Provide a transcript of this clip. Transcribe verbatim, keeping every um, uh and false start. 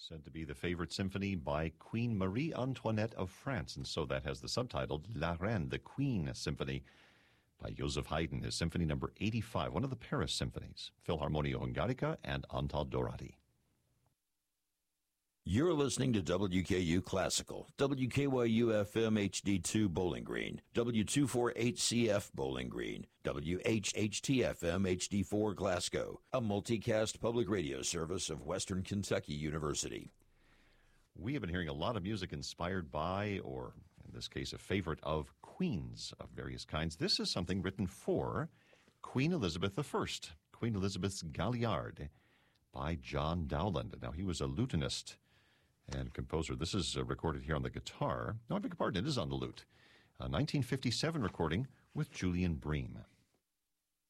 Said to be the favorite symphony by Queen Marie Antoinette of France, and so that has the subtitle La Reine, the Queen Symphony by Joseph Haydn, his symphony number eighty-five, one of the Paris symphonies, Philharmonia Hungarica and Antal Dorati. You're listening to W K U Classical, W K Y U F M H D two Bowling Green, W two forty-eight C F Bowling Green, W H H T F M H D four Glasgow, a multicast public radio service of Western Kentucky University. We have been hearing a lot of music inspired by, or in this case, a favorite of, queens of various kinds. This is something written for Queen Elizabeth the First, Queen Elizabeth's Galliard, by John Dowland. Now, he was a lutenist and composer. This is uh, recorded here on the guitar. No, I beg your pardon, it is on the lute. A nineteen fifty-seven recording with Julian Bream.